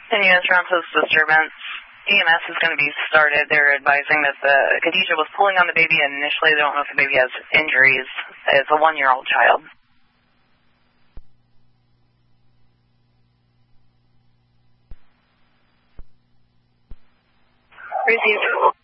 And U.S. Toronto's disturbance. EMS is going to be started. They're advising that the Khadijah was pulling on the baby, and initially they don't know if the baby has injuries. It's a 1-year-old child. Received.